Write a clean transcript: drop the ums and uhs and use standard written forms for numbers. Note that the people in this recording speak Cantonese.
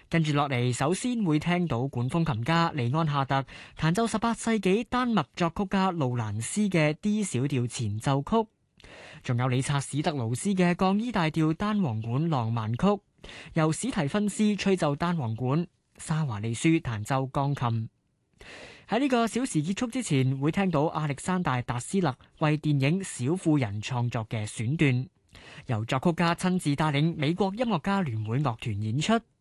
跟住落嚟，首先會聽到管風琴家尼安夏特彈奏18世紀丹麥作曲家路蘭斯嘅 D 小調前奏曲，仲有理察史特勞斯嘅降 E 大調單簧管浪漫曲，由史提芬斯吹奏單簧管，沙華利舒彈奏鋼琴。喺呢個小時結束之前，會聽到亞歷山大達斯勒為電影《小婦人》創作嘅選段，由作曲家親自帶領美國音樂家聯會樂團演出。